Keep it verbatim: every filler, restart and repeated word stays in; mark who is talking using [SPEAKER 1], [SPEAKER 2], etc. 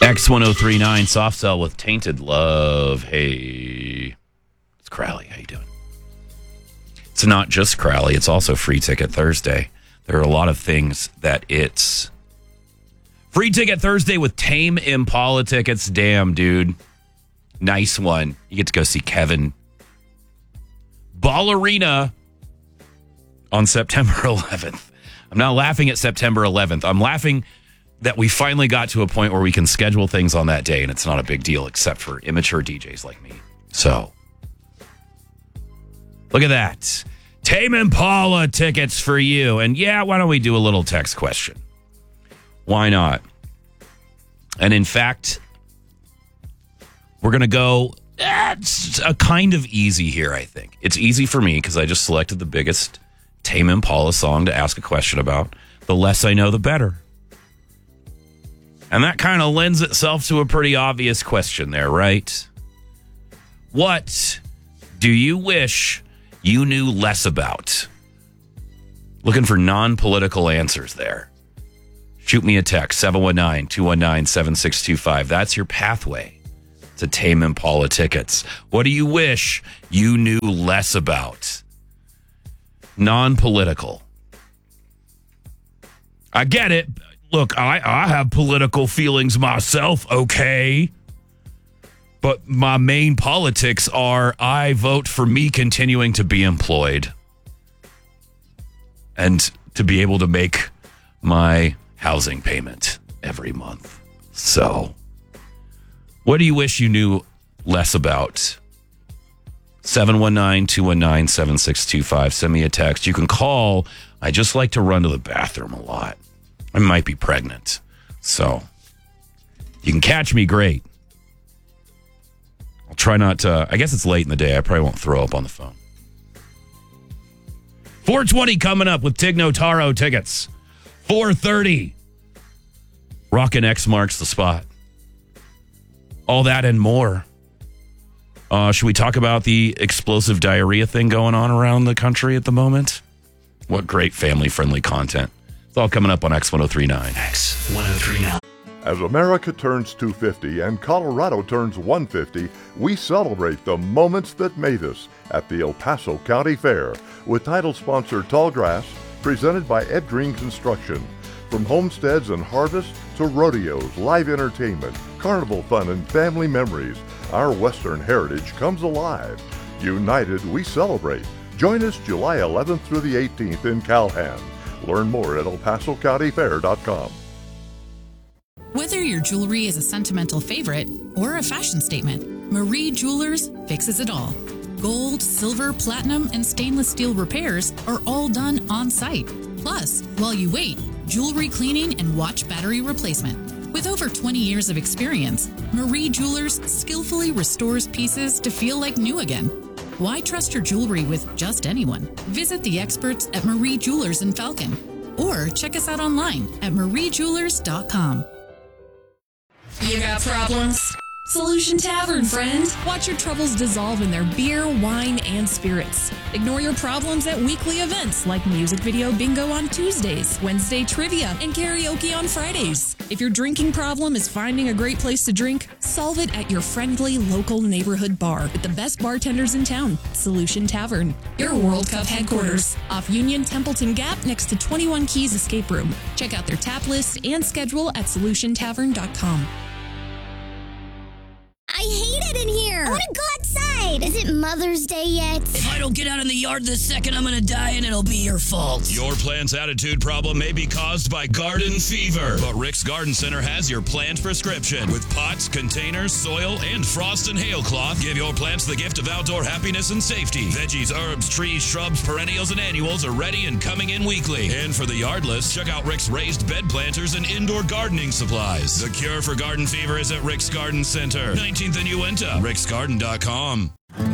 [SPEAKER 1] X one oh three point nine Soft Cell with Tainted Love. Hey, it's Crowley. How you doing? It's not just Crowley. It's also Free Ticket Thursday. There are a lot of things that it's... Free Ticket Thursday with Tame Impala tickets. Damn, dude. Nice one. You get to go see Kevin Ballerina on September eleventh. I'm not laughing at September eleventh. I'm laughing that we finally got to a point where we can schedule things on that day, and it's not a big deal except for immature D Js like me. So, look at that. Tame Impala tickets for you. And yeah, why don't we do a little text question? Why not? And in fact, we're going to go, eh, it's a kind of easy here, I think. It's easy for me because I just selected the biggest Tame Impala song to ask a question about. The less I know, the better. And that kind of lends itself to a pretty obvious question there, right? What do you wish you knew less about? Looking for non-political answers there. Shoot me a text, seven one nine, two one nine, seven six two five. That's your pathway to Tame Impala tickets. What do you wish you knew less about? Non-political. I get it. Look, I, I have political feelings myself, okay? But my main politics are I vote for me continuing to be employed and to be able to make my housing payment every month. So, what do you wish you knew less about? seven one nine, two one nine, seven six two five. Send me a text. You can call. I just like to run to the bathroom a lot. I might be pregnant. So, you can catch me, great. I'll try not to. I guess it's late in the day. I probably won't throw up on the phone. four twenty coming up with Tig Notaro tickets. four thirty. Rockin' X marks the spot. All that and more. Uh, should we talk about the explosive diarrhea thing going on around the country at the moment? What great family-friendly content. It's all coming up on X one oh three point nine.
[SPEAKER 2] X one oh three point nine.
[SPEAKER 3] As America turns two fifty and Colorado turns one fifty, we celebrate the moments that made us at the El Paso County Fair with title sponsor Tallgrass, presented by Ed Green Construction. From homesteads and harvests to rodeos, live entertainment, carnival fun, and family memories, our Western heritage comes alive. United, we celebrate. Join us July eleventh through the eighteenth in Calhan. Learn more at el paso county fair dot com.
[SPEAKER 4] Whether your jewelry is a sentimental favorite or a fashion statement, Marie Jewelers fixes it all. Gold, silver, platinum, and stainless steel repairs are all done on site. Plus, while you wait, jewelry cleaning and watch battery replacement. With over twenty years of experience, Marie Jewelers skillfully restores pieces to feel like new again. Why trust your jewelry with just anyone? Visit the experts at Marie Jewelers in Falcon or check us out online at marie jewelers dot com.
[SPEAKER 5] You got problems? Solution Tavern, friend. Watch your troubles dissolve in their beer, wine, and spirits. Ignore your problems at weekly events like music video bingo on Tuesdays, Wednesday trivia, and karaoke on Fridays. If your drinking problem is finding a great place to drink, solve it at your friendly local neighborhood bar with the best bartenders in town, Solution Tavern. Your World Cup headquarters, off Union Templeton Gap next to twenty-one Keys Escape Room. Check out their tap list and schedule at solution tavern dot com.
[SPEAKER 6] I hate it in here. I want to go outside. Is it Mother's Day yet?
[SPEAKER 7] If I don't get out in the yard this second, I'm going to die and it'll be your fault.
[SPEAKER 8] Your plant's attitude problem may be caused by garden fever, but Rick's Garden Center has your plant prescription. With pots, containers, soil, and frost and hail cloth, give your plants the gift of outdoor happiness and safety. Veggies, herbs, trees, shrubs, perennials, and annuals are ready and coming in weekly. And for the yardless, check out Rick's raised bed planters and indoor gardening supplies. The cure for garden fever is at Rick's Garden Center, nineteenth and Uinta, ricks garden dot com.